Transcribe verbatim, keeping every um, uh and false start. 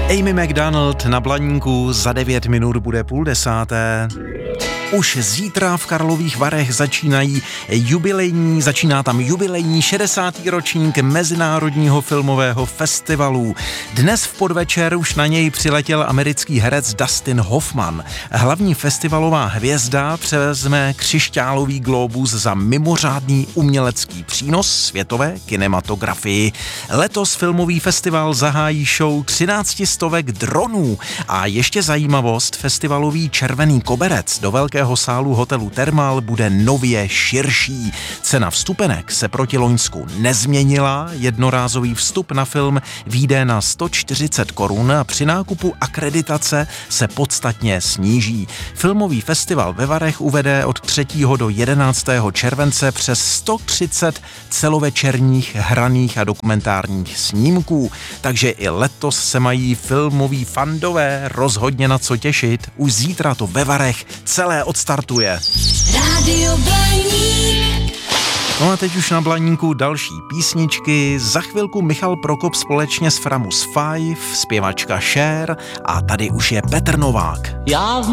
Amy McDonald na Blaníku, za devět minut bude půl desáté. Už zítra v Karlových Varech začínají jubilejní, začíná tam jubilejní šedesátý ročník Mezinárodního filmového festivalu. Dnes v podvečer už na něj přiletěl americký herec Dustin Hoffman. Hlavní festivalová hvězda převezme křišťálový glóbus za mimořádný umělecký přínos světové kinematografii. Letos filmový festival zahájí show třinácti stovek dronů a ještě zajímavost, festivalový červený koberec do velkého sálu hotelu Thermal bude nově širší. Cena vstupenek se proti loňsku nezměnila, jednorázový vstup na film vyjde na sto čtyřicet korun a při nákupu akreditace se podstatně sníží. Filmový festival ve Varech uvede od třetího do jedenáctého července přes sto třicet celovečerních hraných a dokumentárních snímků, takže i letos se mají filmoví fandové rozhodně na co těšit. Už zítra to ve Varech celé odstartuje. Rádio Blaník. No a teď už na Blaníku další písničky. Za chvilku Michal Prokop společně s Framus Five, zpěvačka Cher a tady už je Petr Novák. Já